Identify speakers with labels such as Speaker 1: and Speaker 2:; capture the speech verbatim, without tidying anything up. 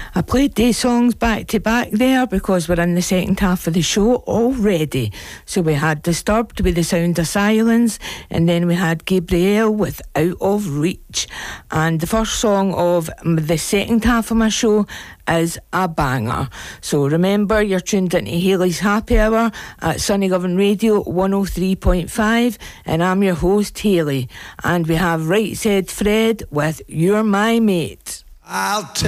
Speaker 1: I played these songs back to back there because we're in the second half of the show already. So we had Disturbed with The Sound of Silence, and then we had Gabrielle with Out of Reach. And the first song of the second half of my show is a banger. So remember, you're tuned into Hayley's Happy Hour at Sunnygovern Radio one oh three point five, and I'm your host, Hayley. And we have Right Said Fred with You're My Mate.
Speaker 2: I'll tell